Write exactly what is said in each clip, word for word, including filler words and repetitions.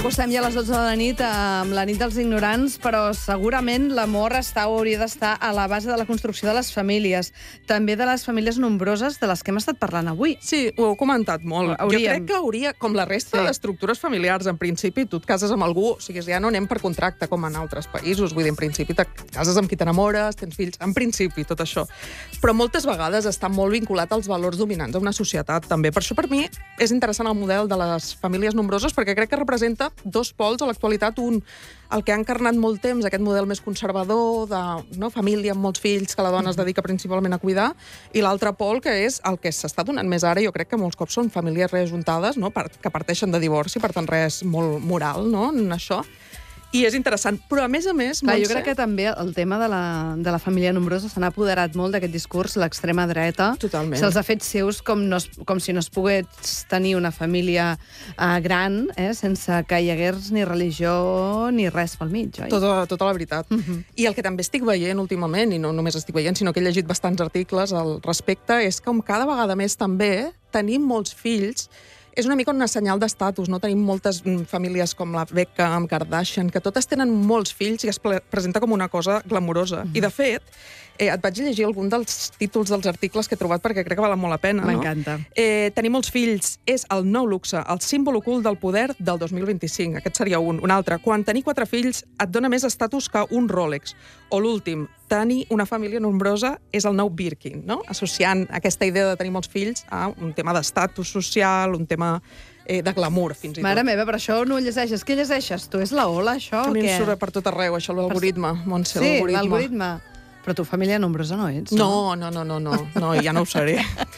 Acostem ja a les dotze de la nit amb la nit dels ignorants, però segurament l'amor està o hauria d'estar a la base de la construcció de les famílies, també de les famílies nombroses de les que hem estat parlant avui. Sí, ho heu comentat molt. Hauríem. Jo crec que hauria, com la resta Sí. d'estructures familiars, en principi, tu et cases amb algú, o sigui, ja no anem per contracte, com en altres països, vull dir, en principi, te cases amb qui t'enamores, tens fills, en principi, tot això. Però moltes vegades està molt vinculat als valors dominants d'una societat, també. Per això, per mi, és interessant el model de les famílies nombroses, perquè crec que representa dos pols a l'actualitat. Un, el que ha encarnat molt temps, aquest model més conservador de no, família amb molts fills que la dona es dedica principalment a cuidar, i l'altre pol, que és el que s'està donant més ara, jo crec que molts cops són famílies reajuntades, no, que parteixen de divorci, per tant res molt moral, no, en això. I és interessant, però a més a més... Clar, Montse... jo crec que també el tema de la, de la família nombrosa se n'ha apoderat molt d'aquest discurs, l'extrema dreta. Totalment. Se'ls ha fet seus com, no es, com si no es pogués tenir una família uh, gran, eh, sense que hi hagués ni religió ni res pel mig, oi? Tota, tota la veritat. Uh-huh. I el que també estic veient últimament, i no només estic veient, sinó que he llegit bastants articles al respecte, és que com cada vegada més també tenim molts fills. És una mica un senyal d'estatus, no? Tenim moltes famílies com la Beckham, Kardashian, que totes tenen molts fills i es presenta com una cosa glamurosa. Mm. I, de fet, eh, et vaig llegir algun dels títols dels articles que he trobat perquè crec que valen molt la pena. M'encanta. No? Eh, tenir molts fills és el nou luxe, el símbol ocult del poder del dos mil vint-i-cinc. Aquest seria un. Un altre, quan tenir quatre fills et dona més estatus que un Rolex. O l'últim, tenir una família nombrosa és el nou Birkin, no? Associant aquesta idea de tenir molts fills a un tema d'estatus social, un tema eh, de glamour, fins i tot. Mare meva, per això no ho llegeixes. Què llegeixes? Tu és la ola, això, A o mi què? em surt per tot arreu, això, l'algoritme, Montse, Sí, l'algoritme. l'algoritme. Però tu família nombrosa no ets, no? No, no, no, no, no, no, ja no ho seré.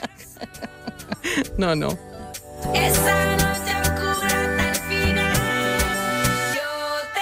No, no. Esa noche oscura hasta el final. Yo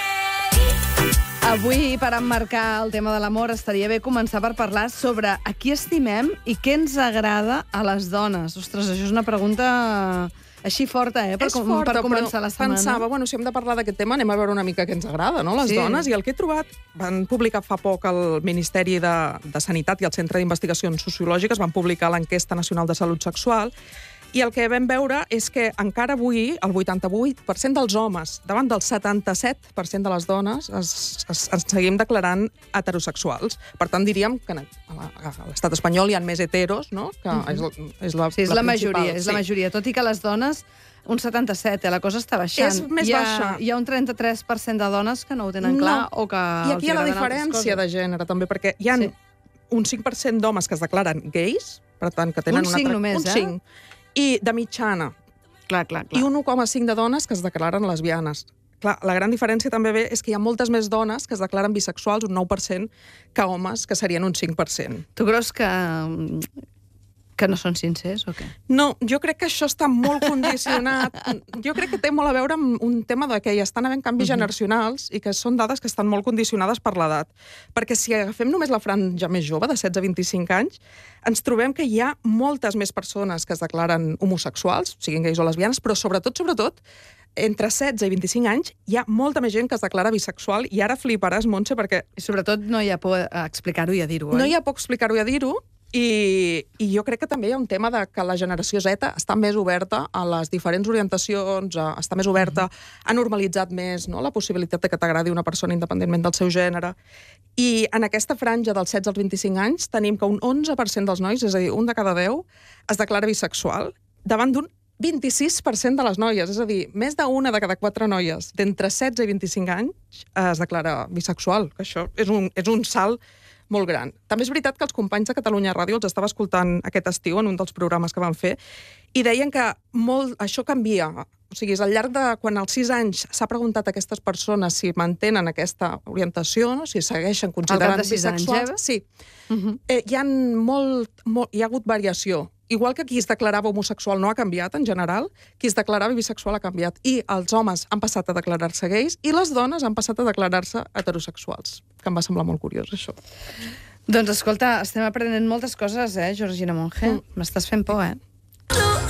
te... Avui, per emmarcar el tema de l'amor, estaria bé començar per parlar sobre a qui estimem i què ens agrada a les dones. Ostres, això és una pregunta així forta, eh? Per, És forta, per començar però la setmana. pensava, bueno, si hem de parlar d'aquest tema, anem a veure una mica què ens agrada, no?, les Sí. dones, i el que he trobat, van publicar fa poc el Ministeri de, de Sanitat i el Centre d'Investigacions Sociològiques, van publicar l'enquesta nacional de salut sexual, i el que vam veure és que encara avui el vuitanta-vuit per cent dels homes davant del setanta-set per cent de les dones es, es, ens seguim declarant heterosexuals. Per tant, diríem que a l'estat espanyol hi ha més heteros, no?, que és, és la, Sí, és la, la majoria, principal. és la majoria. Tot i que les dones, un setanta-set, eh? La cosa està baixant. És més hi ha, baixa. Hi ha un trenta-tres per cent de dones que no ho tenen clar o que I aquí hi ha la diferència de gènere, també, perquè hi ha Sí. un cinc per cent d'homes que es declaren gais, per tant, que tenen Un una... cinc tra- només, un eh? cinc. I de mitjana. Clar, clar, clar. I un un coma cinc de dones que es declaren lesbianes. Clar, la gran diferència també ve és que hi ha moltes més dones que es declaren bisexuals, un nou per cent, que homes, que serien un cinc per cent. Tu creus que, que no són sincers o què? No, jo crec que això està molt condicionat. Jo crec que té molt a veure amb un tema de que hi estan havent canvis Mhm. generacionals i que són dades que estan molt condicionades per l'edat. Perquè si agafem només la franja més jove, de setze a vint-i-cinc anys, ens trobem que hi ha moltes més persones que es declaren homosexuals, siguin gais o lesbianes, però sobretot, sobretot, entre setze i vint-i-cinc anys hi ha molta més gent que es declara bisexual, i ara fliparàs, Montse, perquè I sobretot no hi ha por a explicar-ho i a dir-ho, oi? no hi ha poc explicar-ho i a dir-ho, i, i jo crec que també hi ha un tema de que la generació Z està més oberta a les diferents orientacions, a, està més oberta, ha normalitzat més, no?, la possibilitat de que t'agradi una persona independentment del seu gènere. I en aquesta franja dels setze als vint-i-cinc anys tenim que un onze per cent dels nois, és a dir, un de cada deu, es declara bisexual, davant d'un vint-i-sis per cent de les noies, és a dir, més d'una de cada quatre noies d'entre setze i vint-i-cinc anys es declara bisexual, que això és un, és un salt molt gran. També és veritat que els companys de Catalunya Ràdio els estava escoltant aquest estiu en un dels programes que van fer i deien que molt, això canvia. O sigui, és al llarg de quan als sis anys s'ha preguntat a aquestes persones si mantenen aquesta orientació, no? Si segueixen considerant de sis anys, bisexuals. eh? Sí. Uh-huh. Eh, hi ha molt, molt, hi ha hagut variació. Igual que qui es declarava homosexual no ha canviat, en general, qui es declarava bisexual ha canviat. I els homes han passat a declarar-se gais i les dones han passat a declarar-se heterosexuals, que em va semblar molt curiós, això. Doncs escolta, estem aprenent moltes coses, eh, Georgina Monge? Mm. M'estàs fent por, eh? Tu